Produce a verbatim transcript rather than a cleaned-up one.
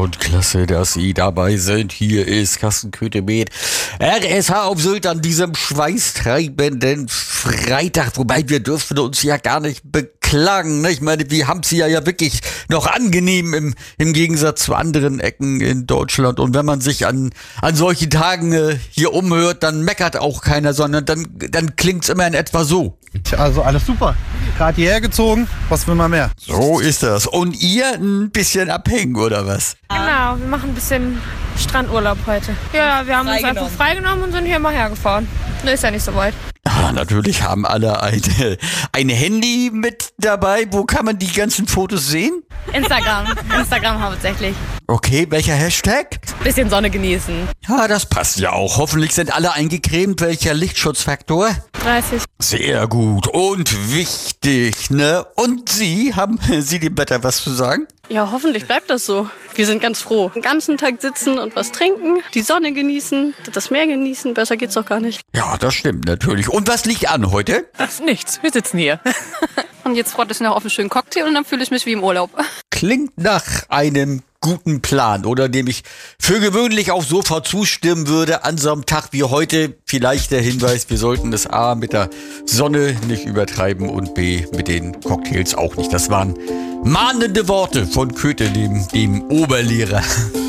und klasse, dass Sie dabei sind. Hier ist Carsten Köthe-Med, R S H auf Sylt an diesem schweißtreibenden Freitag. Wobei wir dürfen uns ja gar nicht beklagen. Ne? Ich meine, wir haben es ja, ja wirklich noch angenehm im, im Gegensatz zu anderen Ecken in Deutschland. Und wenn man sich an, an solchen Tagen äh, hier umhört, dann meckert auch keiner, sondern dann, dann klingt es immer in etwa so. Also alles super. Gerade hierher gezogen, was will man mehr? So ist das. Und ihr ein bisschen abhängen, oder was? Genau, wir machen ein bisschen Strandurlaub heute. Ja, wir haben uns einfach freigenommen und sind hier mal hergefahren. Ne, ist ja nicht so weit. Ah, natürlich haben alle eine, ein Handy mit dabei. Wo kann man die ganzen Fotos sehen? Instagram. Instagram hauptsächlich. Okay, welcher Hashtag? Bisschen Sonne genießen. Ja, das passt ja auch. Hoffentlich sind alle eingecremt. Welcher Lichtschutzfaktor? dreißig. Sehr gut und wichtig, ne? Und Sie, haben Sie dem Wetter was zu sagen? Ja, hoffentlich bleibt das so. Wir sind ganz froh. Den ganzen Tag sitzen und was trinken, die Sonne genießen, das Meer genießen. Besser geht's doch gar nicht. Ja, das stimmt natürlich. Und was liegt an heute? Das ist nichts. Wir sitzen hier. Und jetzt freut es mich noch auf einen schönen Cocktail und dann fühle ich mich wie im Urlaub. Klingt nach einem guten Plan, oder dem ich für gewöhnlich auch sofort zustimmen würde an so einem Tag wie heute. Vielleicht der Hinweis, wir sollten es A mit der Sonne nicht übertreiben und B mit den Cocktails auch nicht. Das waren mahnende Worte von Köthe, dem, dem Oberlehrer.